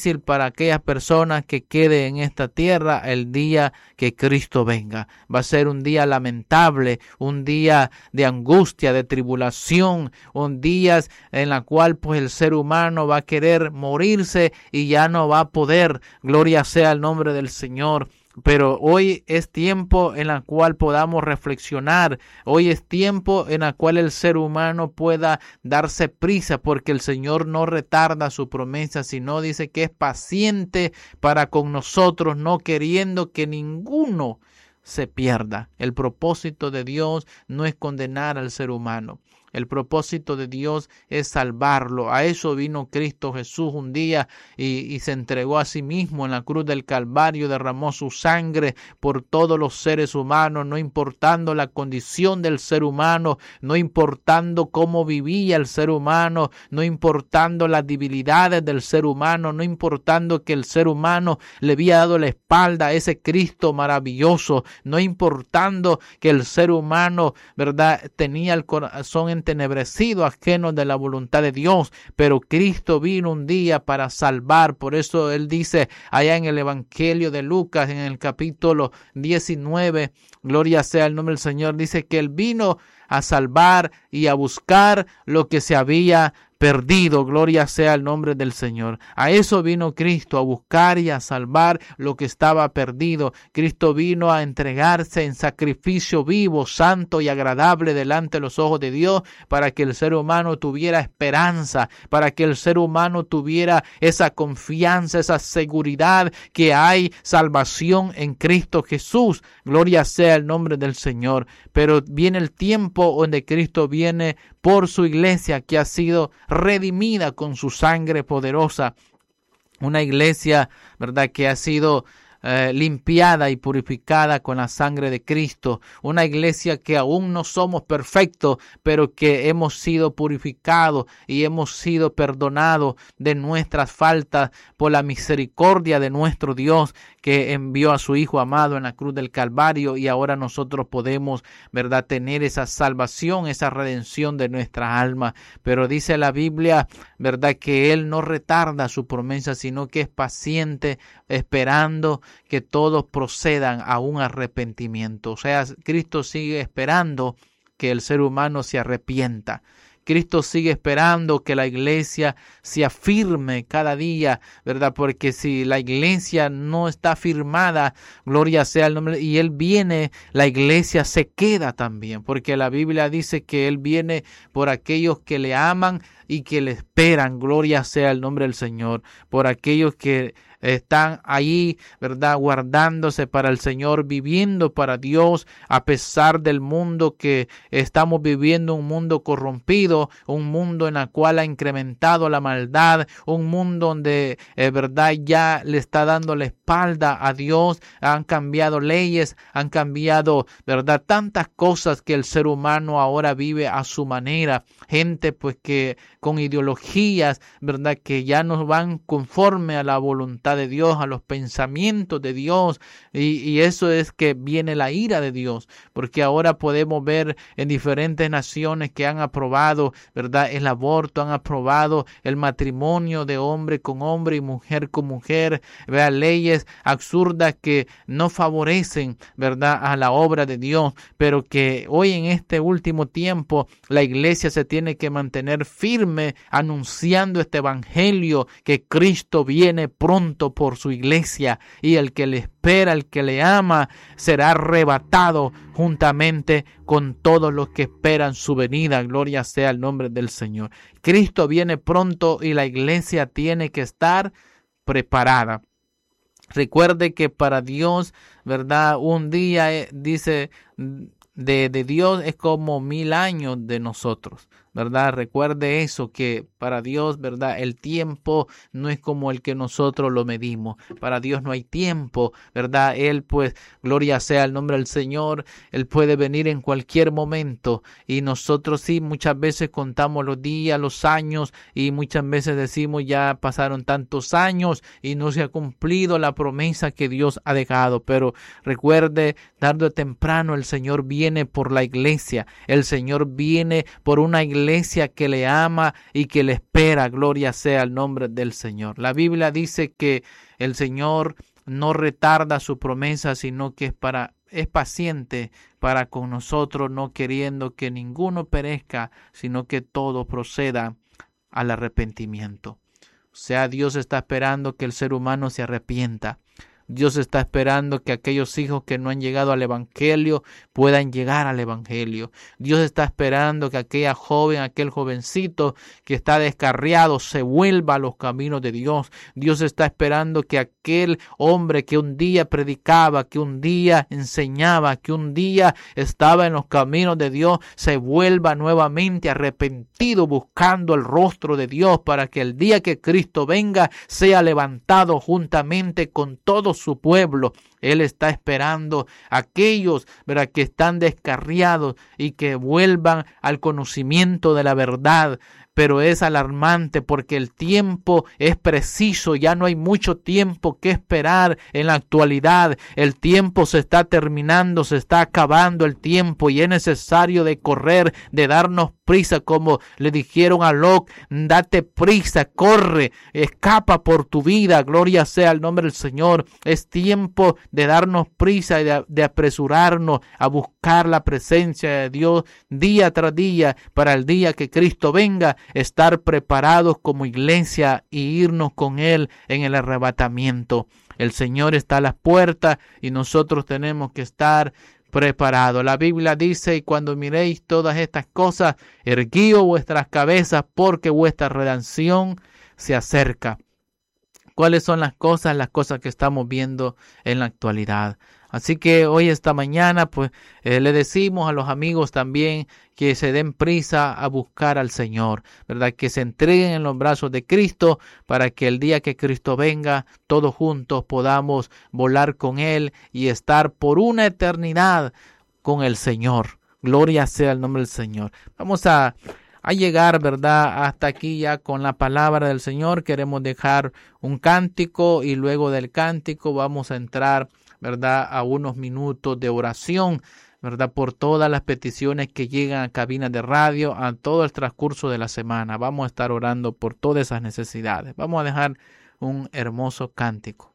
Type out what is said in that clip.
difícil para aquellas personas que queden en esta tierra el día que Cristo venga. Va a ser un día lamentable, un día de angustia, de tribulación, un día en la cual pues el ser humano va a querer morirse y ya no va a poder. Gloria sea el nombre del Señor. Pero hoy es tiempo en el cual podamos reflexionar. Hoy es tiempo en el cual el ser humano pueda darse prisa, porque el Señor no retarda su promesa, sino dice que es paciente para con nosotros, no queriendo que ninguno se pierda. El propósito de Dios no es condenar al ser humano. El propósito de Dios es salvarlo. A eso vino Cristo Jesús un día y se entregó a sí mismo en la cruz del Calvario, derramó su sangre por todos los seres humanos, no importando la condición del ser humano, no importando cómo vivía el ser humano, no importando las debilidades del ser humano, no importando que el ser humano le había dado la espalda a ese Cristo maravilloso, no importando que el ser humano, ¿verdad?, tenía el corazón entenebrecido, ajeno de la voluntad de Dios, pero Cristo vino un día para salvar. Por eso Él dice allá en el Evangelio de Lucas, en el capítulo 19, gloria sea el nombre del Señor, dice que Él vino a salvar y a buscar lo que se había perdido. Gloria sea el nombre del Señor. A eso vino Cristo, a buscar y a salvar lo que estaba perdido. Cristo vino a entregarse en sacrificio vivo, santo y agradable delante de los ojos de Dios, para que el ser humano tuviera esperanza, para que el ser humano tuviera esa confianza, esa seguridad que hay salvación en Cristo Jesús. Gloria sea el nombre del Señor. Pero viene el tiempo donde Cristo viene por su iglesia, que ha sido redimida con su sangre poderosa. Una iglesia, ¿verdad?, que ha sido limpiada y purificada con la sangre de Cristo. Una iglesia que aún no somos perfectos, pero que hemos sido purificados y hemos sido perdonados de nuestras faltas por la misericordia de nuestro Dios, que envió a su Hijo amado en la cruz del Calvario, y ahora nosotros podemos, ¿verdad?, tener esa salvación, esa redención de nuestra alma. Pero dice la Biblia, ¿verdad?, que Él no retarda su promesa, sino que es paciente, esperando que todos procedan a un arrepentimiento. O sea, Cristo sigue esperando que el ser humano se arrepienta. Cristo sigue esperando que la iglesia se afirme cada día, ¿verdad? Porque si la iglesia no está firmada, gloria sea el nombre, y Él viene, la iglesia se queda también, porque la Biblia dice que Él viene por aquellos que le aman y que le esperan. Gloria sea el nombre del Señor, por aquellos que están ahí, ¿verdad?, guardándose para el Señor, viviendo para Dios, a pesar del mundo que estamos viviendo, un mundo corrompido, un mundo en el cual ha incrementado la maldad, un mundo donde, ¿verdad?, ya le está dando la espalda a Dios. Han cambiado leyes, han cambiado, ¿verdad?, tantas cosas que el ser humano ahora vive a su manera. Gente pues que con ideologías, ¿verdad?, que ya no van conforme a la voluntad de Dios, a los pensamientos de Dios, y eso es que viene la ira de Dios, porque ahora podemos ver en diferentes naciones que han aprobado, ¿verdad?, el aborto, han aprobado el matrimonio de hombre con hombre y mujer con mujer, ¿verdad?, leyes absurdas que no favorecen, ¿verdad?, a la obra de Dios, pero que hoy en este último tiempo la iglesia se tiene que mantener firme anunciando este evangelio, que Cristo viene pronto por su iglesia, y el que le espera, el que le ama, será arrebatado juntamente con todos los que esperan su venida. Gloria sea el nombre del Señor. Cristo viene pronto y la iglesia tiene que estar preparada. Recuerde que para Dios, ¿verdad?, un día, dice, de Dios es como 1000 años de nosotros, ¿verdad? Recuerde eso, que para Dios, ¿verdad?, el tiempo no es como el que nosotros lo medimos. Para Dios no hay tiempo, ¿verdad? Él, pues, gloria sea el nombre del Señor, Él puede venir en cualquier momento, y nosotros sí muchas veces contamos los días, los años, y muchas veces decimos ya pasaron tantos años y no se ha cumplido la promesa que Dios ha dejado. Pero recuerde, tarde o temprano el Señor viene por la iglesia, el Señor viene por una iglesia iglesia que le ama y que le espera. Gloria sea el nombre del Señor. La Biblia dice que el Señor no retarda su promesa, sino que es paciente para con nosotros, no queriendo que ninguno perezca, sino que todo proceda al arrepentimiento. O sea, Dios está esperando que el ser humano se arrepienta. Dios está esperando que aquellos hijos que no han llegado al Evangelio puedan llegar al Evangelio. Dios está esperando que aquella joven, aquel jovencito que está descarriado se vuelva a los caminos de Dios. Dios está esperando que aquel hombre que un día predicaba, que un día enseñaba, que un día estaba en los caminos de Dios, se vuelva nuevamente arrepentido, buscando el rostro de Dios, para que el día que Cristo venga sea levantado juntamente con todos su pueblo. Él está esperando a aquellos, ¿verdad?, que están descarriados y que vuelvan al conocimiento de la verdad. Pero es alarmante porque el tiempo es preciso, ya no hay mucho tiempo que esperar en la actualidad. El tiempo se está terminando, se está acabando el tiempo y es necesario de correr, de darnos prisa, como le dijeron a Lot: date prisa, corre, escapa por tu vida. Gloria sea el nombre del Señor. Es tiempo de darnos prisa y de apresurarnos a buscar la presencia de Dios día tras día, para el día que Cristo venga, estar preparados como iglesia y irnos con Él en el arrebatamiento. El Señor está a las puertas y nosotros tenemos que estar preparados. La Biblia dice: y cuando miréis todas estas cosas, erguíos vuestras cabezas, porque vuestra redención se acerca. ¿Cuáles son las cosas? Las cosas que estamos viendo en la actualidad. Así que hoy, esta mañana, pues le decimos a los amigos también que se den prisa a buscar al Señor, ¿verdad? Que se entreguen en los brazos de Cristo, para que el día que Cristo venga, todos juntos podamos volar con Él y estar por una eternidad con el Señor. Gloria sea el nombre del Señor. Vamos a llegar, ¿verdad?, hasta aquí ya con la palabra del Señor. Queremos dejar un cántico y luego del cántico vamos a entrar, ¿verdad?, a unos minutos de oración, ¿verdad?, por todas las peticiones que llegan a cabinas de radio a todo el transcurso de la semana. Vamos a estar orando por todas esas necesidades. Vamos a dejar un hermoso cántico.